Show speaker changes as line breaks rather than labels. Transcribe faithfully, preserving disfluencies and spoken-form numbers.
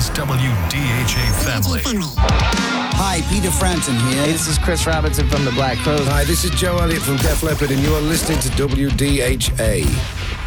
Toronto's W D H A family.
Hi, Peter Frampton here.
Hey, this is Chris Robinson from the Black Crowes.
Hi, this is Joe Elliott from Def Leppard, and you are listening to W D H A.